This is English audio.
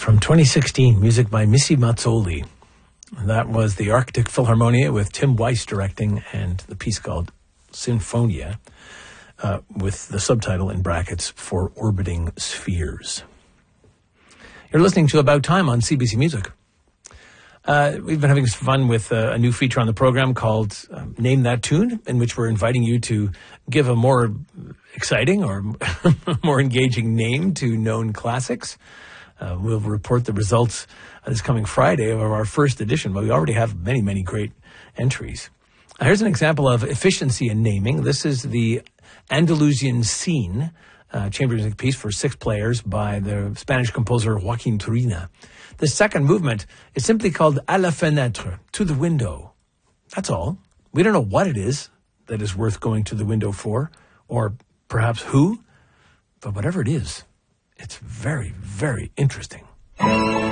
from 2016, music by Missy Mazzoli. That was the Arctic Philharmonia with Tim Weiss directing, and the piece called Sinfonia, with the subtitle in brackets, For Orbiting Spheres. You're listening to About Time on CBC Music. We've been having some fun with a new feature on the program called Name That Tune, in which we're inviting you to give a more exciting or more engaging name to known classics. We'll report the results this coming Friday of our first edition, but we already have many, many great entries. Here's an example of efficiency in naming. This is the Andalusian Scene, chamber music piece for 6 players by the Spanish composer Joaquin Turina. The second movement is simply called À la fenêtre, to the window. That's all. We don't know what it is that is worth going to the window for, or perhaps who, but whatever it is, it's very, very interesting.